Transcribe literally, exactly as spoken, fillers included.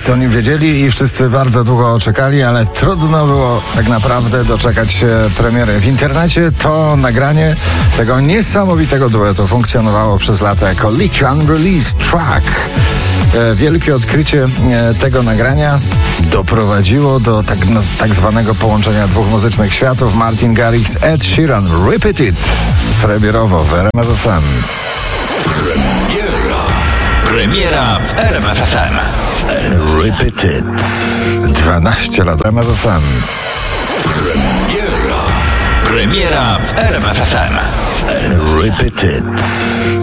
wszyscy o nim wiedzieli i wszyscy bardzo długo czekali, ale trudno było tak naprawdę doczekać się premiery. W internecie to nagranie tego niesamowitego duetu funkcjonowało przez lata jako Leak Unreleased Track. Wielkie odkrycie tego nagrania doprowadziło do tak, tak zwanego połączenia dwóch muzycznych światów. Martin Garrix, Ed Sheeran, Repeat It. Premierowo w R M F F M. Premiera. Premiera w R M F F M. Repeat It. dwanaście lat R M F F M. Premiera. Premiera w R M F F M. Repeat It.